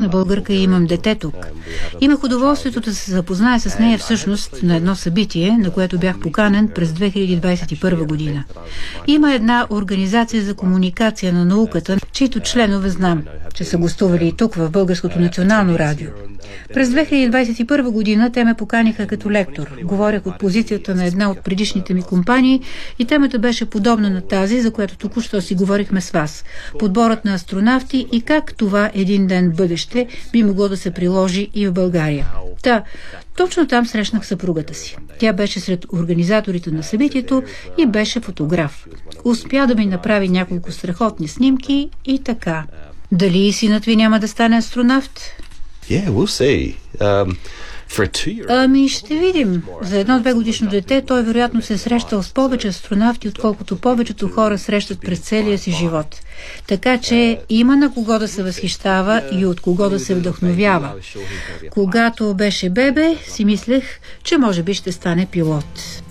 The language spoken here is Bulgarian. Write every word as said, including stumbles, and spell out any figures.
чудесна българка и имам дете тук. Имах удоволствието да се запозная с нея всъщност на едно събитие, на което бях поканен през две хиляди двадесет и първа година. Има една организация за комуникация на науката, чието членове знам, че са гостували и тук в Българското национално радио. През две хиляди двадесет и първа година те ме поканиха като лектор. Говорях от позицията на една от предишните ми компании и темата беше подобна на тази, за която току-що си говорихме с вас. Подборът на астронавти и как това един ден в бъдеще би могло да се приложи и в България. Та, точно там срещнах съпругата си. Тя беше сред организаторите на събитието и беше фотограф. Успя да ми направи няколко страхотни снимки и така. Дали и синът ви няма да стане астронавт? Yeah, we'll see. Um, for a two-year-old... Ами ще видим. За едно-две годишно дете той вероятно се е срещал с повече астронавти, отколкото повечето хора срещат през целия си живот. Така че има на кого да се възхищава и от кого да се вдъхновява. Когато беше бебе, си мислех, че може би ще стане пилот.